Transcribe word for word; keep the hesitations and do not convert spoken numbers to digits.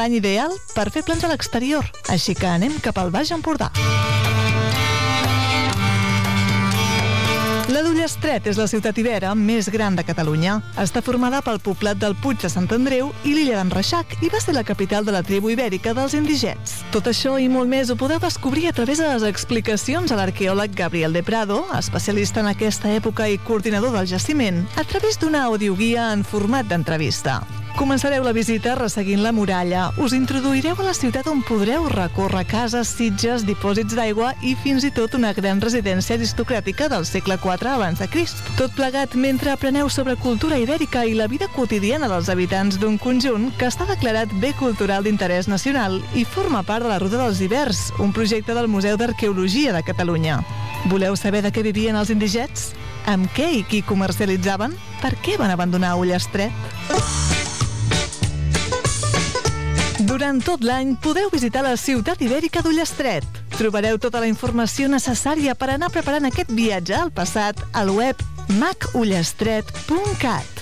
l'any ideal per fer plans a l'exterior, així que anem cap al Baix Empordà. La d'Ullastret és la ciutat ibera més gran de Catalunya. Està formada pel poblat del Puig de Sant Andreu i l'illa d'en Reixac i va ser la capital de la tribu ibèrica dels indigets. Tot això i molt més ho podeu descobrir a través de les explicacions a l'arqueòleg Gabriel de Prado, especialista en aquesta època i coordinador del jaciment, a través d'una audioguia en format d'entrevista. Començareu la visita resseguint la muralla, us introduireu a la ciutat on podreu recórrer cases, sitges, dipòsits d'aigua i fins i tot una gran residència aristocràtica del segle quatre abans de Crist. Tot plegat mentre apreneu sobre cultura ibèrica i la vida quotidiana dels habitants d'un conjunt que està declarat bé cultural d'interès nacional i forma part de la Ruta dels Ibers, un projecte del Museu d'Arqueologia de Catalunya. Voleu saber de què vivien els indigets? Amb què i qui comercialitzaven? Per què van abandonar Ullastret? Durant tot l'any podeu visitar la ciutat ibèrica d'Ullastret. Trobareu tota la informació necessària per anar preparant aquest viatge al passat al web mac ullastret punt cat.